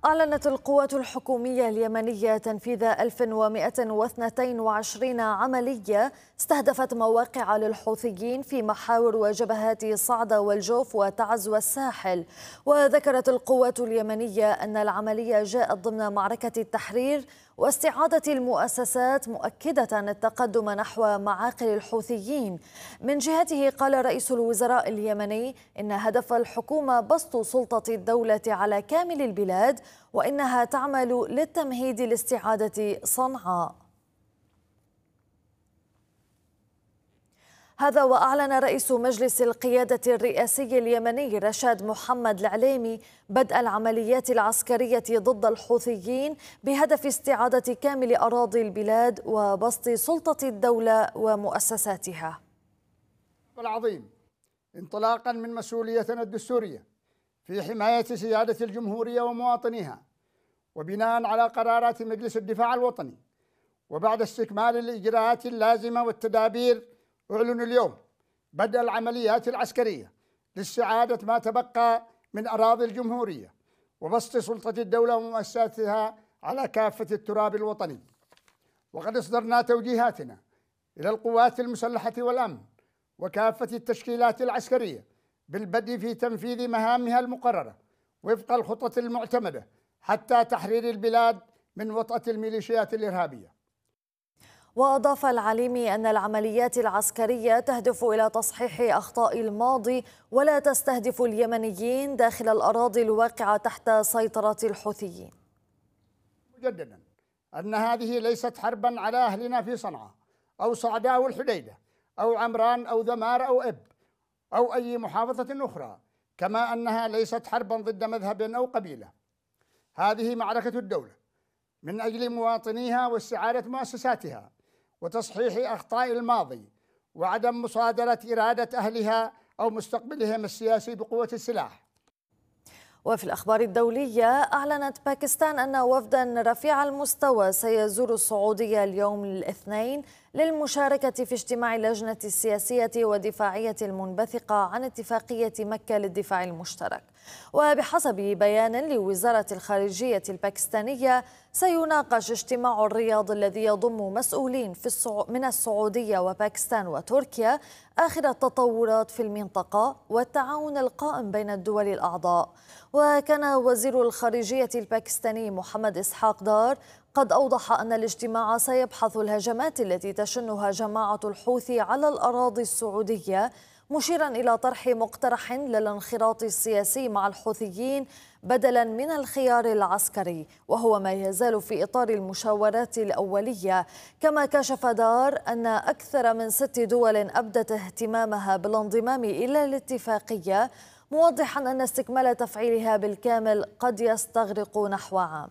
أعلنت القوات الحكومية اليمنية تنفيذ 1122 عملية استهدفت مواقع للحوثيين في محاور وجبهات صعدة والجوف وتعز والساحل. وذكرت القوات اليمنية أن العملية جاءت ضمن معركة التحرير واستعادة المؤسسات، مؤكدة التقدم نحو معاقل الحوثيين. من جهته قال رئيس الوزراء اليمني إن هدف الحكومة بسط سلطة الدولة على كامل البلاد، وإنها تعمل للتمهيد لاستعادة صنعاء. هذا وأعلن رئيس مجلس القيادة الرئاسي اليمني رشاد محمد العليمي بدء العمليات العسكرية ضد الحوثيين بهدف استعادة كامل أراضي البلاد وبسط سلطة الدولة ومؤسساتها. العظيم انطلاقا من مسؤوليتنا الدستورية في حماية سيادة الجمهورية ومواطنيها، وبناء على قرارات مجلس الدفاع الوطني، وبعد استكمال الإجراءات اللازمة والتدابير، أعلن اليوم بدء العمليات العسكرية لاستعادة ما تبقى من أراضي الجمهورية وبسط سلطة الدولة ومؤسساتها على كافة التراب الوطني. وقد أصدرنا توجيهاتنا إلى القوات المسلحة والأمن وكافة التشكيلات العسكرية بالبدء في تنفيذ مهامها المقررة وفق الخطة المعتمدة حتى تحرير البلاد من وطأة الميليشيات الإرهابية. وأضاف العليمي أن العمليات العسكرية تهدف إلى تصحيح أخطاء الماضي ولا تستهدف اليمنيين داخل الأراضي الواقعة تحت سيطرة الحوثيين. مجددا أن هذه ليست حربا على أهلنا في صنعاء أو صعداء والحديدة أو عمران أو ذمار أو إب أو أي محافظة أخرى، كما أنها ليست حربا ضد مذهب أو قبيلة. هذه معركة الدولة من أجل مواطنيها واستعادة مؤسساتها وتصحيح أخطاء الماضي وعدم مصادرة إرادة أهلها أو مستقبلهم السياسي بقوة السلاح. وفي الأخبار الدولية، أعلنت باكستان أن وفدا رفيع المستوى سيزور السعودية اليوم الاثنين للمشاركة في اجتماع اللجنة السياسية والدفاعية المنبثقة عن اتفاقية مكة للدفاع المشترك. وبحسب بيان لوزارة الخارجية الباكستانية، سيناقش اجتماع الرياض الذي يضم مسؤولين من السعودية وباكستان وتركيا آخر التطورات في المنطقة والتعاون القائم بين الدول الأعضاء. وكان وزير الخارجية الباكستاني محمد إسحاق دار قد أوضح أن الاجتماع سيبحث الهجمات التي تشنها جماعة الحوثي على الأراضي السعودية، مشيرا إلى طرح مقترح للانخراط السياسي مع الحوثيين بدلا من الخيار العسكري، وهو ما يزال في إطار المشاورات الأولية. كما كشف دار أن أكثر من 6 دول أبدت اهتمامها بالانضمام إلى الاتفاقية، موضحا أن استكمال تفعيلها بالكامل قد يستغرق نحو عام.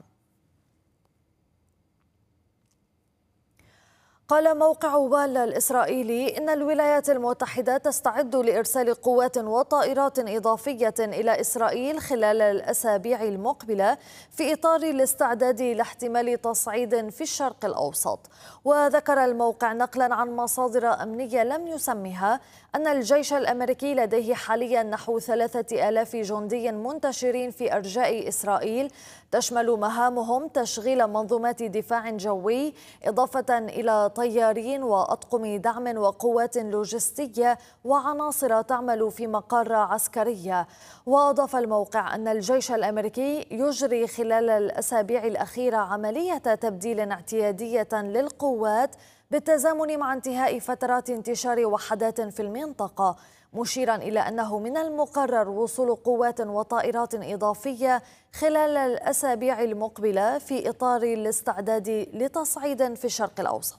قال موقع والا الإسرائيلي إن الولايات المتحدة تستعد لإرسال قوات وطائرات إضافية إلى إسرائيل خلال الأسابيع المقبلة في إطار الاستعداد لاحتمال تصعيد في الشرق الأوسط. وذكر الموقع نقلا عن مصادر أمنية لم يسمها أن الجيش الأمريكي لديه حاليا نحو 3000 جندي منتشرين في أرجاء إسرائيل، تشمل مهامهم تشغيل منظومات دفاع جوي إضافة إلى طيارين وأطقم دعم وقوات لوجستية وعناصر تعمل في مقر عسكرية. وأضاف الموقع أن الجيش الأمريكي يجري خلال الأسابيع الأخيرة عملية تبديل اعتيادية للقوات بالتزامن مع انتهاء فترات انتشار وحدات في المنطقة، مشيرا إلى أنه من المقرر وصول قوات وطائرات إضافية خلال الأسابيع المقبلة في إطار الاستعداد لتصعيد في الشرق الأوسط.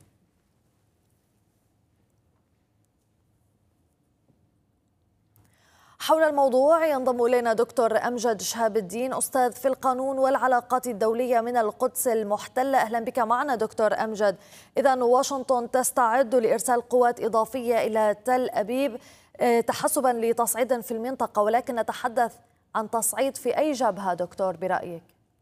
حول الموضوع ينضم إلينا دكتور أمجد شهاب الدين، أستاذ في القانون والعلاقات الدولية من القدس المحتلة. أهلا بك معنا دكتور أمجد. إذن واشنطن تستعد لإرسال قوات إضافية إلى تل أبيب تحسبا لتصعيد في المنطقة، ولكن نتحدث عن تصعيد في أي جبهة دكتور برأيك؟